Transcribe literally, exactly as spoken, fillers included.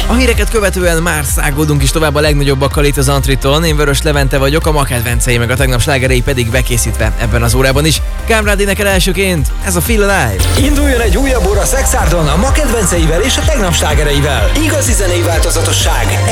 A híreket követően már szágódunk is tovább a legnagyobbakkal itt az Antriton. Én Vörös Levente vagyok, a ma kedvencei meg a tegnap slágerei pedig bekészítve ebben az órában is. Kámrád énekel elsőként, ez a Feel Alive. Induljon egy újabb óra Szexárdon a ma kedvenceivel és a tegnap slágereivel. Igazi zenei változatosság.